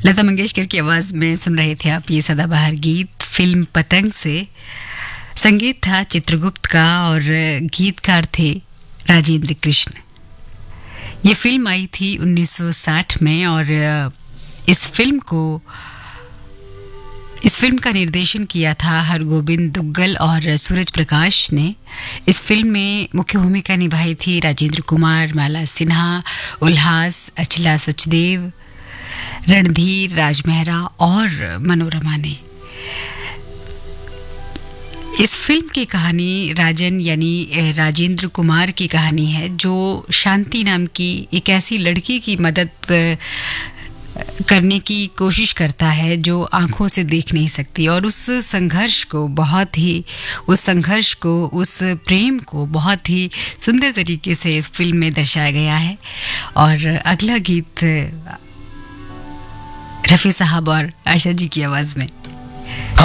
लता मंगेशकर की आवाज में सुन रहे थे आप ये सदाबहार गीत फिल्म पतंग से। संगीत था चित्रगुप्त का और गीतकार थे राजेंद्र कृष्ण। ये फिल्म आई थी 1960 में और इस फिल्म का निर्देशन किया था हरगोविंद दुग्गल और सूरज प्रकाश ने। इस फिल्म में मुख्य भूमिका निभाई थी राजेंद्र कुमार, माला सिन्हा, उल्हास, अचला सचदेव, रणधीर, राज मेहरा और मनोरमा ने। इस फिल्म की कहानी राजन यानी राजेंद्र कुमार की कहानी है, जो शांति नाम की एक ऐसी लड़की की मदद करने की कोशिश करता है जो आंखों से देख नहीं सकती, और उस प्रेम को बहुत ही सुंदर तरीके से इस फिल्म में दर्शाया गया है। और अगला गीत रफ़ी साहब और आशा जी की आवाज़ में।